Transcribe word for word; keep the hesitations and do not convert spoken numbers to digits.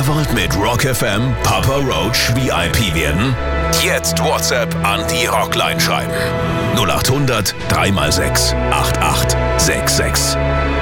wollt mit Rock F M Papa Roach V I P werden? Jetzt WhatsApp an die Rockline schreiben. null acht hundert drei mal sechs acht acht sechs sechs.